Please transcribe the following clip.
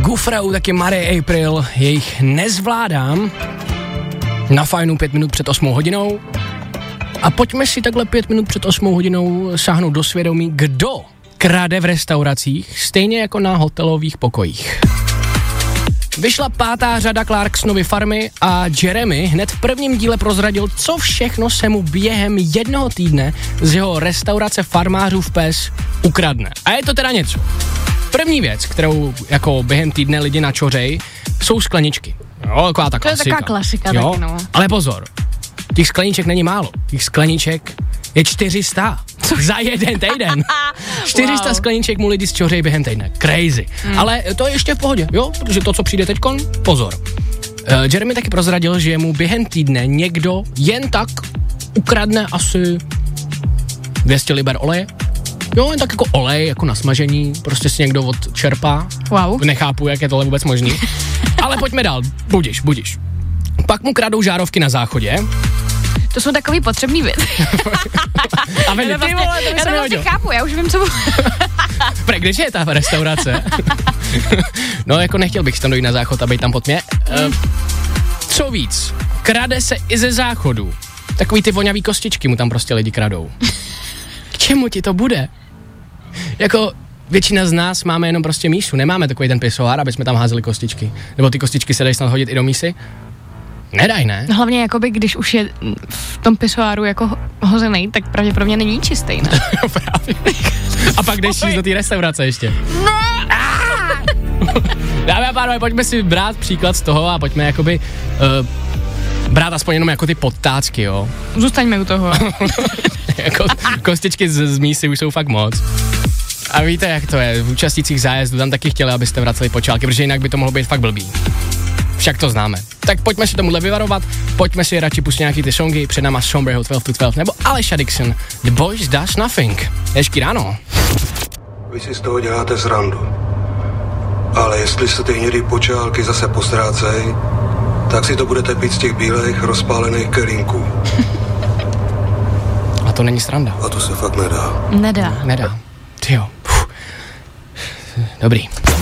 Gufrau, taky Marie April, jejich Nezvládám. Na Fajnu 5 minut před 8 hodinou. A pojďme si takhle 5 minut před 8 hodinou sáhnout do svědomí, kdo krade v restauracích, stejně jako na hotelových pokojích. Vyšla 5. řada Clarksonovy Farmy a Jeremy hned v prvním díle prozradil, co všechno se mu během jednoho týdne z jeho restaurace farmářů v Pes ukradne. A je to teda něco. První věc, kterou jako během týdne lidi načořej, jsou skleničky. Jo, taková ta klasika. To je taková klasika, jo? taky no. Ale pozor, těch skleníček není málo. Těch skleníček je 400 za jeden týden. 400 skleníček mu lidi zčořejí během týdne. Crazy. Ale to je ještě v pohodě, jo? Protože to, co přijde teďkon, pozor. Jeremy taky prozradil, že mu během týdne někdo jen tak ukradne asi 200 liber oleje. Jo, jen tak jako olej, jako na smažení, prostě si někdo odčerpá. Wow. Nechápu, jak je tohle vůbec možný. Ale pojďme dál, budiš. Pak mu kradou žárovky na záchodě. To jsou takový potřebný věci. A ty vole, to já to vlastně chápu, já už vím, co... Kdeže je ta restaurace? No, jako nechtěl bych tam dojít na záchod a být tam pod mě. Co víc, krade se i ze záchodu. Takový ty vonavý kostičky mu tam prostě lidi kradou. K čemu ti to bude? Jako většina z nás máme jenom prostě mísu, nemáme takový ten pisoár, aby jsme tam házeli kostičky. Nebo ty kostičky se dají snad hodit i do mísy? Nedaj, ne? No hlavně jakoby, když už je v tom pisoáru jako hozený, tak pravděpodobně není čistý, ne? A pak jdeš jíst do té restaurace ještě. Dámy a pánové, pojďme si brát příklad z toho a pojďme jakoby brát aspoň jenom jako ty podtácky, jo. Zůstaňme u toho. Jako kostičky z mísy už jsou fakt moc. A víte, jak to je, v účastnících zájezdu tam taky chtěli, abyste vraceli počálky, protože jinak by to mohlo být fakt blbý. Však to známe. Tak pojďme si tomuhle vyvarovat, pojďme si radši pustit nějaký ty songy, před náma Sombrero 12 to 12, nebo Alesha Dixon, The Boys Does Nothing. Hezký ráno. Vy si z toho děláte srandu. Ale jestli se ty hnědý počálky zase postrácej, tak si to budete pít z těch bílejch rozpálených kelínků. A to není sranda. A to se fakt nedá. Nedá. Tyjo. Dobrý.